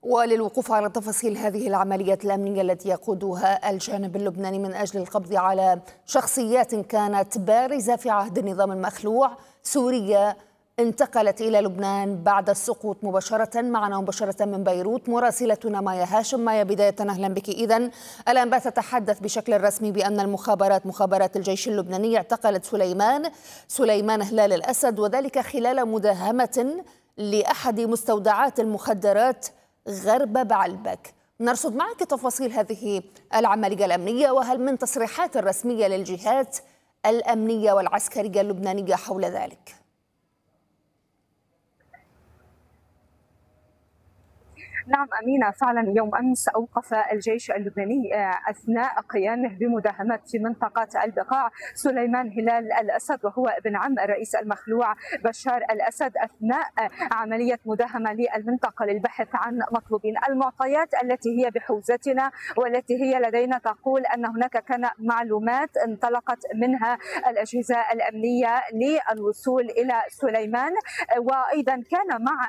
وللوقوف على تفاصيل هذه العمليات الأمنية التي يقودها الجانب اللبناني من أجل القبض على شخصيات كانت بارزة في عهد النظام المخلوع، سوريا انتقلت إلى لبنان بعد السقوط مباشرة. معنا مباشرة من بيروت مراسلتنا مايا هاشم. مايا، بداية أهلا بك. إذن الأنباء تتحدث بشكل رسمي بأن مخابرات الجيش اللبناني اعتقلت سليمان هلال الأسد، وذلك خلال مداهمة لأحد مستودعات المخدرات غرب بعلبك. نرصد معك تفاصيل هذه العملية الأمنية، وهل من تصريحات رسمية للجهات الأمنية والعسكرية اللبنانية حول ذلك؟ نعم أمينة، فعلا يوم أمس أوقف الجيش اللبناني أثناء قيامه بمداهمات في منطقة البقاع سليمان هلال الأسد، وهو ابن عم الرئيس المخلوع بشار الأسد، أثناء عملية مداهمة للمنطقة للبحث عن مطلوبين. المعطيات التي هي بحوزتنا والتي هي لدينا تقول أن هناك كان معلومات انطلقت منها الأجهزة الأمنية للوصول إلى سليمان، وأيضا كان مع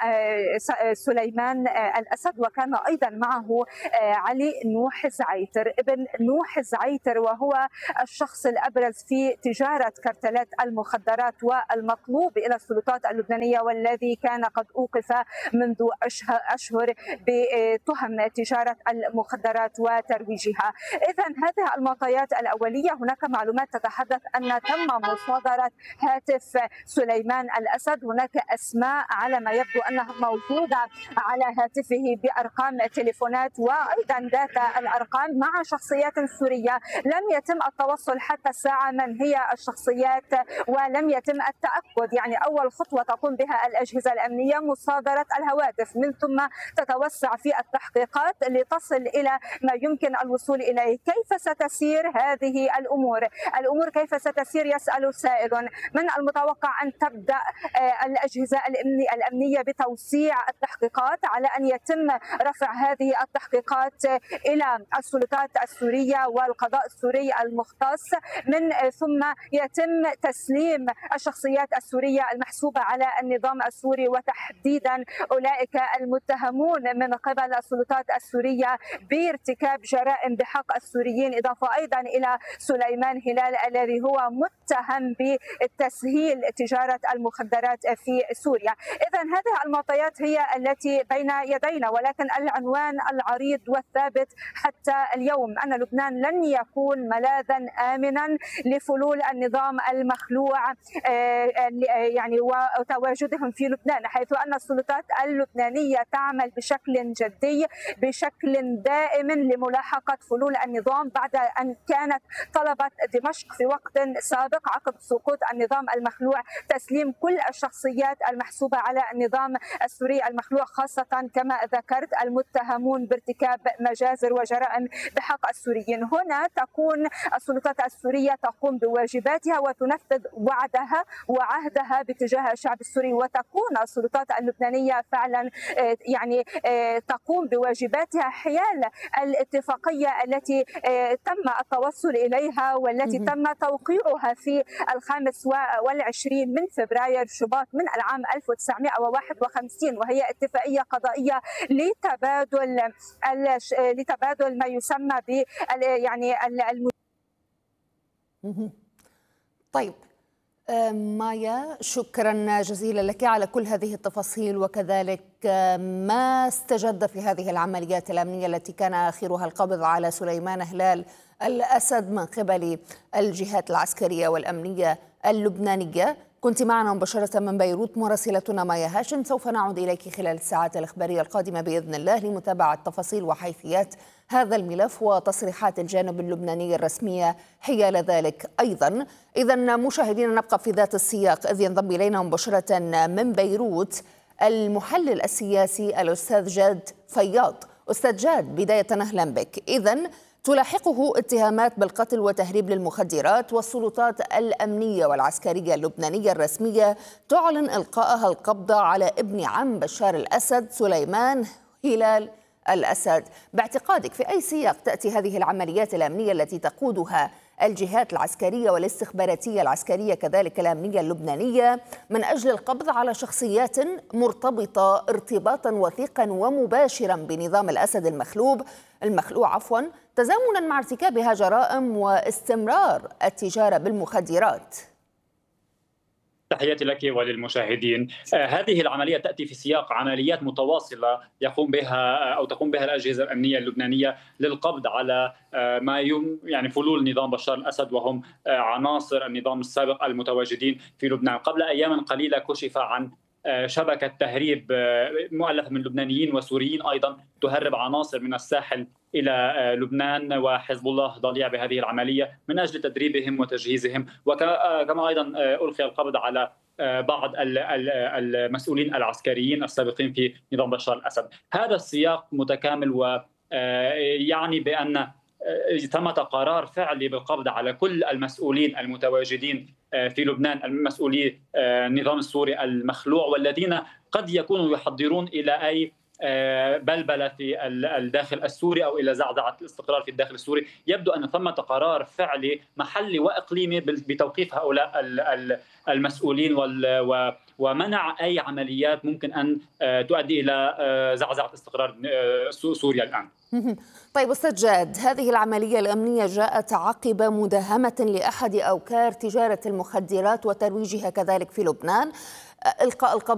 سليمان الأسد وكان أيضا معه علي نوح زعيتر ابن نوح زعيتر، وهو الشخص الأبرز في تجارة كرتلات المخدرات والمطلوب إلى السلطات اللبنانية، والذي كان قد أوقف منذ أشهر بتهم تجارة المخدرات وترويجها. إذن هذه المعطيات الأولية. هناك معلومات تتحدث أن تم مصادرة هاتف سليمان الأسد، هناك أسماء على ما يبدو أنها موجودة على هاتفه بأرقام تليفونات وأيضا داتا الأرقام مع شخصيات سورية. لم يتم التوصل حتى الساعة من هي الشخصيات، ولم يتم التأكد. يعني أول خطوة تقوم بها الأجهزة الأمنية مصادرة الهواتف، من ثم تتوسع في التحقيقات لتصل إلى ما يمكن الوصول إليه. كيف ستسير هذه الأمور كيف ستسير؟ يسأل سائل. من المتوقع أن تبدأ الأجهزة الأمنية بتوسيع التحقيقات على أن يتم رفع هذه التحقيقات إلى السلطات السورية والقضاء السوري المختص، من ثم يتم تسليم الشخصيات السورية المحسوبة على النظام السوري، وتحديدا أولئك المتهمون من قبل السلطات السورية بارتكاب جرائم بحق السوريين، إضافة أيضا إلى سليمان هلال الذي هو متهم بتسهيل تجارة المخدرات في سوريا. إذن هذه المعطيات هي التي بين يدينا، ولكن العنوان العريض والثابت حتى اليوم أن لبنان لن يكون ملاذا آمنا لفلول النظام المخلوع يعني وتواجدهم في لبنان، حيث أن السلطات اللبنانية تعمل بشكل جدي بشكل دائم لملاحقة فلول النظام، بعد أن كانت طلبت دمشق في وقت سابق عقب سقوط النظام المخلوع تسليم كل الشخصيات المحسوبة على النظام السوري المخلوع، خاصة كما ذكرت المتهمون بارتكاب مجازر وجرائم بحق السوريين. هنا تكون السلطات السورية تقوم بواجباتها وتنفذ وعدها وعهدها باتجاه الشعب السوري، وتكون السلطات اللبنانية فعلا يعني تقوم بواجباتها حيال الاتفاقية التي تم التوصل إليها والتي تم توقيعها في 25 من فبراير شباط من العام 1951، وهي اتفاقية قضائية لتبادل ما يسمى ب يعني طيب مايا، شكرا جزيلا لك على كل هذه التفاصيل، وكذلك ما استجد في هذه العمليات الأمنية التي كان آخرها القبض على سليمان هلال الأسد من قبل الجهات العسكرية والأمنية اللبنانية. كنت معنا مباشرة من بيروت مراسلتنا مايا هاشم. سوف نعود إليك خلال الساعات الإخبارية القادمة بإذن الله لمتابعة تفاصيل وحيثيات هذا الملف وتصريحات الجانب اللبناني الرسمية حيال ذلك أيضا. إذن مشاهدينا نبقى في ذات السياق، إذ ينضم إلينا مباشرة من بيروت المحلل السياسي الأستاذ جاد فياض. أستاذ جاد، بداية أهلا بك. إذن تلاحقه اتهامات بالقتل وتهريب للمخدرات، والسلطات الأمنية والعسكرية اللبنانية الرسمية تعلن إلقائها القبض على ابن عم بشار الأسد سليمان هلال الأسد. باعتقادك في أي سياق تأتي هذه العمليات الأمنية التي تقودها الجهات العسكرية والاستخباراتية العسكرية كذلك الأمنية اللبنانية من أجل القبض على شخصيات مرتبطة ارتباطا وثيقا ومباشرا بنظام الأسد المخلوع تزامنا مع ارتكابها جرائم واستمرار التجارة بالمخدرات. تحياتي لك وللمشاهدين. هذه العملية تأتي في سياق عمليات متواصلة يقوم بها أو تقوم بها الأجهزة الأمنية اللبنانية للقبض على ما يعني فلول نظام بشار الأسد، وهم عناصر النظام السابق المتواجدين في لبنان. قبل أيام قليلة كشف عن شبكة تهريب مؤلفة من لبنانيين وسوريين أيضا تهرب عناصر من الساحل إلى لبنان، وحزب الله ضليع بهذه العملية من أجل تدريبهم وتجهيزهم. وكما أيضا ألقي القبض على بعض المسؤولين العسكريين السابقين في نظام بشار الأسد. هذا السياق متكامل ويعني بأن ثمة قرار فعلي بالقبض على كل المسؤولين المتواجدين في لبنان، المسؤولي النظام السوري المخلوع، والذين قد يكونوا يحضرون إلى أي بلبلة في الداخل السوري أو إلى زعزعة الاستقرار في الداخل السوري. يبدو أن ثمة قرار فعلي محلي وإقليمي بتوقيف هؤلاء المسؤولين ومنع أي عمليات ممكن أن تؤدي إلى زعزعة استقرار سوريا الآن. طيب أستاذ جاد، هذه العملية الأمنية جاءت عقب مداهمة لأحد أوكار تجارة المخدرات وترويجها كذلك في لبنان. إلقاء القبض